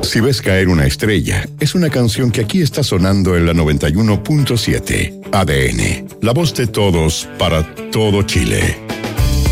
Si ves caer una estrella, es una canción que aquí está sonando en la 91.7. ADN, la voz de todos para todo Chile.